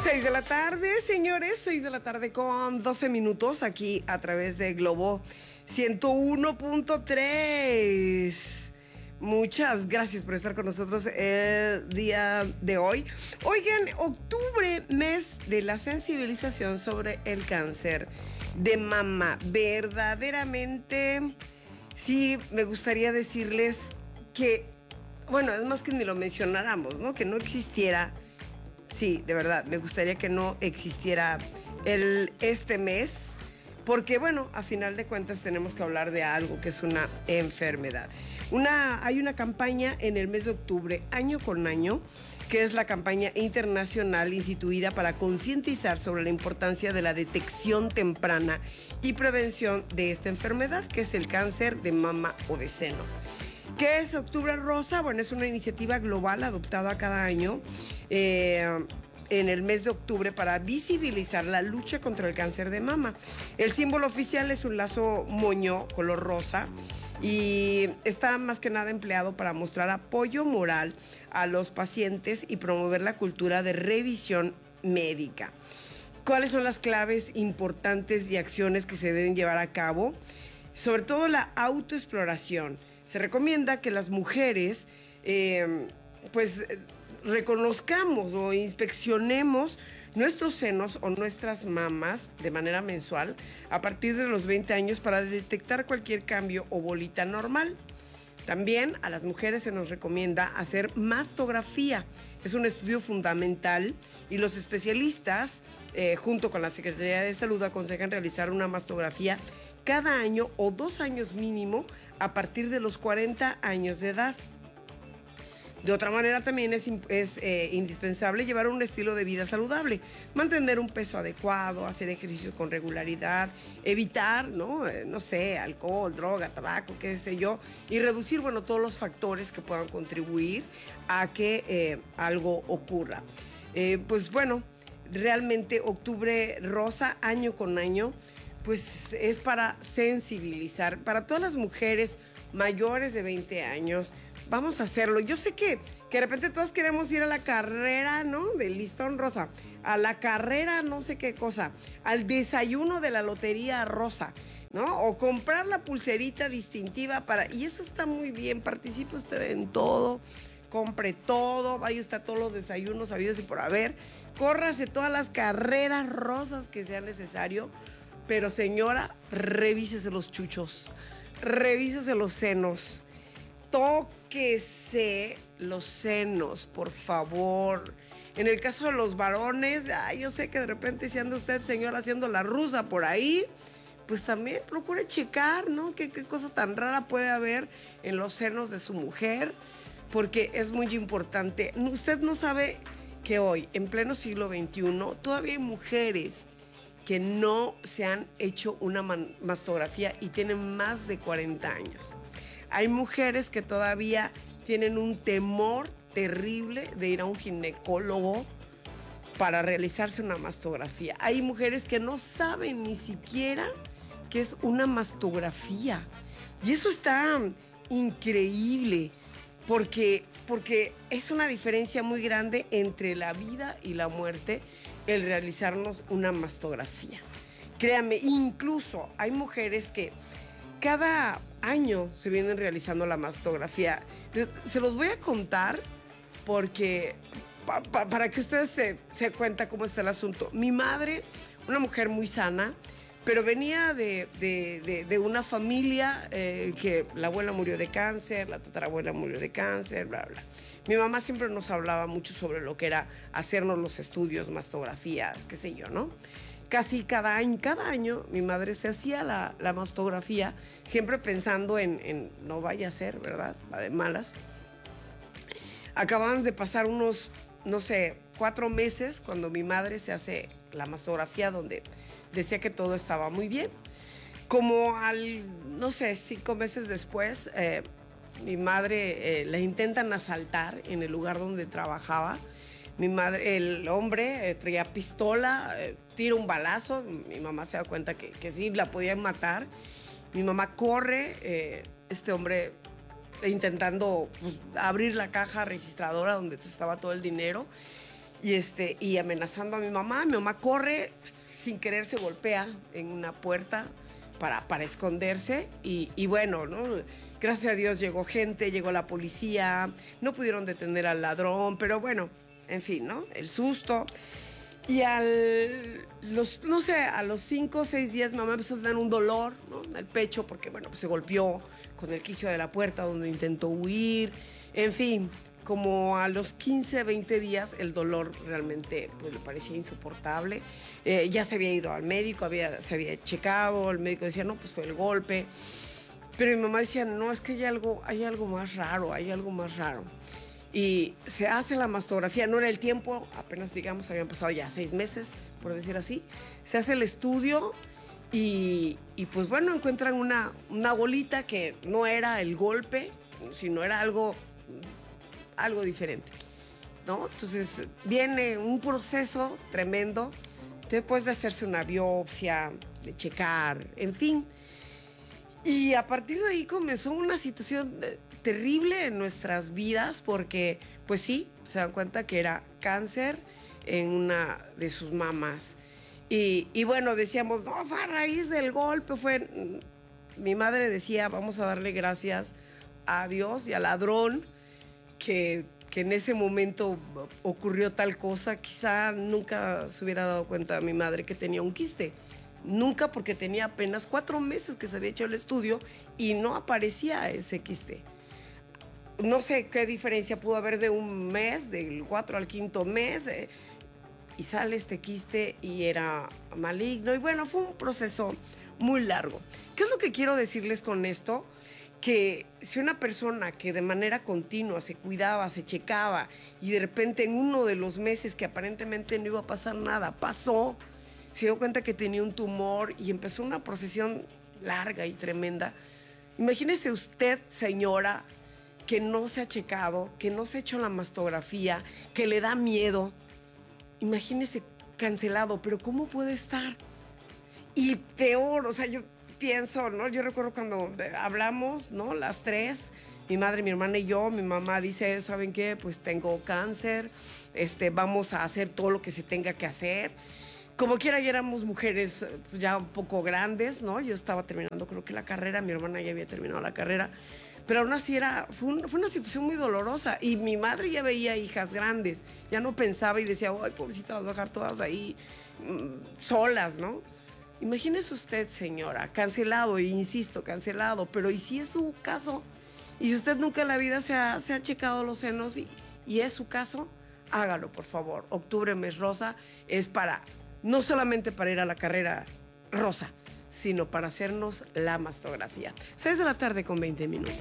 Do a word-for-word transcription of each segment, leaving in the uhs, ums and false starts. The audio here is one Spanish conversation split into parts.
Seis de la tarde, señores, seis de la tarde con doce minutos aquí a través de Globo ciento uno punto tres. Muchas gracias por estar con nosotros el día de hoy. Oigan, octubre, mes de la sensibilización sobre el cáncer de mama. Verdaderamente, sí, me gustaría decirles que, bueno, es más que ni lo mencionáramos, ¿no? Que no existiera. Sí, de verdad, me gustaría que no existiera el, este mes, porque bueno, a final de cuentas tenemos que hablar de algo que es una enfermedad. Una, hay una campaña en el mes de octubre, año con año, que es la campaña internacional instituida para concientizar sobre la importancia de la detección temprana y prevención de esta enfermedad, que es el cáncer de mama o de seno. ¿Qué es Octubre Rosa? Bueno, es una iniciativa global adoptada cada año eh, en el mes de octubre para visibilizar la lucha contra el cáncer de mama. El símbolo oficial es un lazo moño color rosa y está más que nada empleado para mostrar apoyo moral a los pacientes y promover la cultura de revisión médica. ¿Cuáles son las claves importantes y acciones que se deben llevar a cabo? Sobre todo la autoexploración. Se recomienda que las mujeres eh, pues reconozcamos o inspeccionemos nuestros senos o nuestras mamas de manera mensual a partir de los veinte años para detectar cualquier cambio o bolita normal. También a las mujeres se nos recomienda hacer mastografía. Es un estudio fundamental y los especialistas, eh, junto con la Secretaría de Salud, aconsejan realizar una mastografía cada año o dos años mínimo a partir de los cuarenta años de edad. De otra manera, también es, es eh, indispensable llevar un estilo de vida saludable, mantener un peso adecuado, hacer ejercicio con regularidad, evitar, ¿no? Eh, no sé, alcohol, droga, tabaco, qué sé yo, y reducir, bueno, todos los factores que puedan contribuir a que eh, algo ocurra. Eh, pues bueno, realmente Octubre Rosa, año con año, pues es para sensibilizar, para todas las mujeres mayores de veinte años, vamos a hacerlo. Yo sé que, que de repente todos queremos ir a la carrera, ¿no? Del listón rosa, a la carrera no sé qué cosa, al desayuno de la lotería rosa, ¿no? O comprar la pulserita distintiva para... Y eso está muy bien, participe usted en todo, compre todo, vaya usted a todos los desayunos habidos y por haber, córrase todas las carreras rosas que sea necesario, pero señora, revísese los chuchos, revísese los senos, tóquese los senos, por favor. En el caso de los varones, ay, yo sé que de repente si anda usted, señora, haciendo la rusa por ahí, pues también procure checar, ¿no? ¿Qué, qué cosa tan rara puede haber en los senos de su mujer? Porque es muy importante. Usted no sabe que hoy, en pleno siglo veintiuno, todavía hay mujeres que no se han hecho una mastografía y tienen más de cuarenta años. Hay mujeres que todavía tienen un temor terrible de ir a un ginecólogo para realizarse una mastografía. Hay mujeres que no saben ni siquiera qué es una mastografía. Y eso está increíble, porque, porque es una diferencia muy grande entre la vida y la muerte el realizarnos una mastografía. Créanme, incluso hay mujeres que cada año se vienen realizando la mastografía. Se los voy a contar porque pa, pa, para que ustedes se, se cuenten cómo está el asunto. Mi madre, una mujer muy sana, pero venía de, de, de, de una familia eh, que la abuela murió de cáncer, la tatarabuela murió de cáncer, bla, bla. Mi mamá siempre nos hablaba mucho sobre lo que era hacernos los estudios, mastografías, qué sé yo, ¿no? Casi cada año, cada año mi madre se hacía la, la mastografía, siempre pensando en, en no vaya a ser, ¿verdad? La de malas. Acababan de pasar unos, no sé, cuatro meses cuando mi madre se hace la mastografía donde decía que todo estaba muy bien. Como al, no sé, cinco meses después, eh, mi madre eh, la intentan asaltar en el lugar donde trabajaba. Mi madre, el hombre eh, traía pistola, eh, tira un balazo. Mi mamá se da cuenta que, que sí, la podían matar. Mi mamá corre, eh, este hombre intentando pues, abrir la caja registradora donde estaba todo el dinero. y, este, y amenazando a mi mamá. Mi mamá corre, sin querer se golpea en una puerta para, para esconderse y, y bueno, ¿no? Gracias a Dios llegó gente, llegó la policía, no pudieron detener al ladrón, pero bueno, en fin, ¿no? El susto. Y al, los, no sé, a los cinco o seis días mi mamá empezó a tener un dolor, ¿no? En el pecho porque, bueno, pues se golpeó con el quicio de la puerta donde intentó huir. En fin, como a los quince, veinte días el dolor realmente pues, le parecía insoportable. Eh, ya se había ido al médico, había, se había checado, el médico decía, no, pues fue el golpe. Pero mi mamá decía, no, es que hay algo, hay algo más raro, hay algo más raro. Y se hace la mastografía, no era el tiempo, apenas digamos habían pasado ya seis meses, por decir así. Se hace el estudio y, y pues bueno, encuentran una, una bolita que no era el golpe, sino era algo, algo diferente, ¿no? Entonces viene un proceso tremendo, después de hacerse una biopsia, de checar, en fin. Y a partir de ahí comenzó una situación terrible en nuestras vidas porque, pues sí, se dan cuenta que era cáncer en una de sus mamas. Y, y bueno, decíamos, no, fue a raíz del golpe, fue... Mi madre decía, vamos a darle gracias a Dios y al ladrón que, que en ese momento ocurrió tal cosa. Quizá nunca se hubiera dado cuenta mi madre que tenía un quiste. Nunca, porque tenía apenas cuatro meses que se había hecho el estudio y no aparecía ese quiste. No sé qué diferencia pudo haber de un mes, del cuatro al quinto mes, eh, y sale este quiste y era maligno. Y bueno, fue un proceso muy largo. ¿Qué es lo que quiero decirles con esto? Que si una persona que de manera continua se cuidaba, se checaba y de repente en uno de los meses que aparentemente no iba a pasar nada, pasó, se dio cuenta que tenía un tumor y empezó una procesión larga y tremenda. Imagínese usted, señora, que no se ha checado, que no se ha hecho la mastografía, que le da miedo. Imagínese cancelado, pero ¿cómo puede estar? Y peor, o sea, yo pienso, ¿no? Yo recuerdo cuando hablamos, ¿no? Las tres, mi madre, mi hermana y yo, mi mamá dice, ¿saben qué? Pues tengo cáncer, este, vamos a hacer todo lo que se tenga que hacer. Como quiera, ya éramos mujeres ya un poco grandes, ¿no? Yo estaba terminando, creo que la carrera, mi hermana ya había terminado la carrera, pero aún así era, fue, un, fue una situación muy dolorosa. Y mi madre ya veía hijas grandes, ya no pensaba y decía, ay, pobrecita, las voy a dejar todas ahí mmm, solas, ¿no? Imagínese usted, señora, cancelado, e insisto, cancelado, pero ¿y si es su caso? Y si usted nunca en la vida se ha, se ha checado los senos y, y es su caso, hágalo, por favor. Octubre, mes rosa, es para... no solamente para ir a la carrera rosa, sino para hacernos la mastografía. seis de la tarde con veinte minutos.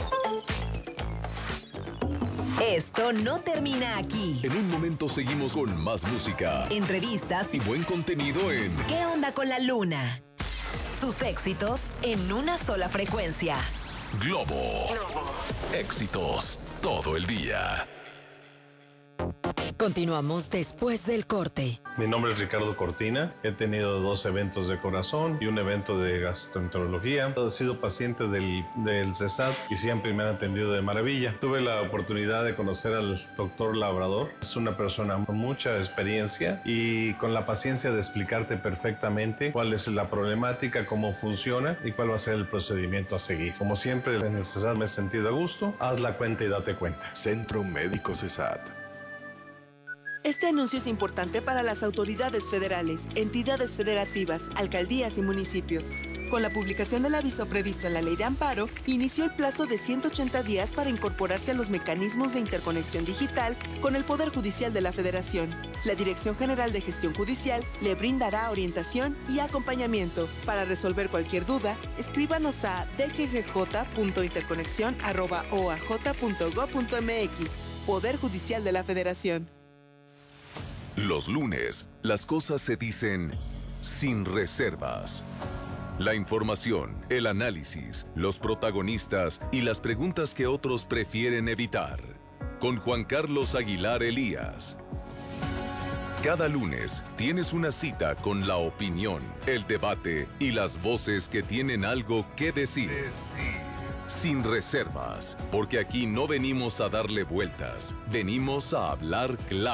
Esto no termina aquí. En un momento seguimos con más música, Entrevistas y buen contenido en ¿Qué onda con la luna? Tus éxitos en una sola frecuencia. Globo. Éxitos todo el día. Continuamos después del corte. Mi nombre es Ricardo Cortina. He tenido dos eventos de corazón y un evento de gastroenterología. He sido paciente del, del CESAT y siempre me han atendido de maravilla. Tuve la oportunidad de conocer al doctor Labrador. Es una persona con mucha experiencia y con la paciencia de explicarte perfectamente cuál es la problemática, cómo funciona y cuál va a ser el procedimiento a seguir. Como siempre en el CESAT me he sentido a gusto. Haz la cuenta y date cuenta. Centro Médico CESAT. Este anuncio es importante para las autoridades federales, entidades federativas, alcaldías y municipios. Con la publicación del aviso previsto en la Ley de Amparo, inició el plazo de ciento ochenta días para incorporarse a los mecanismos de interconexión digital con el Poder Judicial de la Federación. La Dirección General de Gestión Judicial le brindará orientación y acompañamiento. Para resolver cualquier duda, escríbanos a d g g j punto interconexión arroba o a j punto gob punto m x. Poder Judicial de la Federación. Los lunes, las cosas se dicen sin reservas. La información, el análisis, los protagonistas y las preguntas que otros prefieren evitar. Con Juan Carlos Aguilar Elías. Cada lunes tienes una cita con la opinión, el debate y las voces que tienen algo que decir. Sin reservas, porque aquí no venimos a darle vueltas, venimos a hablar claro,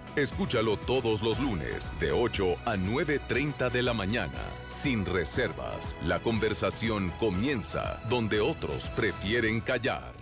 Escúchalo todos los lunes de ocho a nueve treinta de la mañana. Sin reservas, la conversación comienza donde otros prefieren callar.